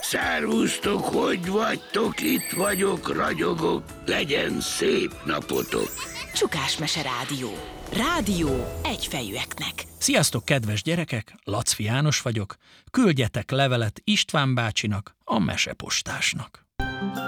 Szervusztok, hogy vagytok? Itt vagyok, ragyogok. Legyen szép napotok. Csukás Mese Rádió. Rádió egyfejűeknek. Sziasztok, kedves gyerekek! Lacfi János vagyok. Küldjetek levelet István bácsinak, a mesepostásnak.